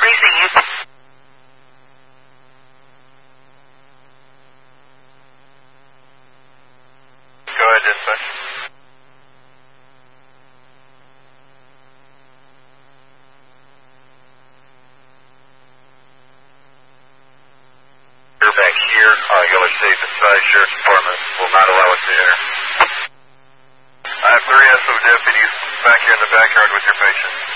Freezing you. Go ahead, dispatch. You're back here. Yellow State, the Sheriff's Department will not allow us to enter. I have 3 SO deputies back here in the backyard with your patient.